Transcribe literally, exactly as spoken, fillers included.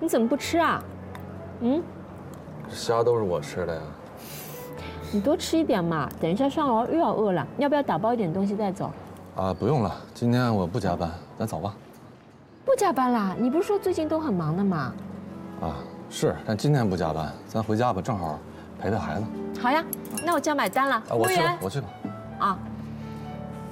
你怎么不吃啊？嗯， 虾都是我吃的呀。 你多吃一点嘛，等一下上楼又要饿了。要不要打包一点东西带走？ 啊，不用了，今天我不加班，咱走吧。 不加班啦？你不是说最近都很忙的吗？ 啊，是，但今天不加班，咱回家吧，正好陪陪孩子。 好呀，那我就要买单了。 啊，我去了，我去了。 啊。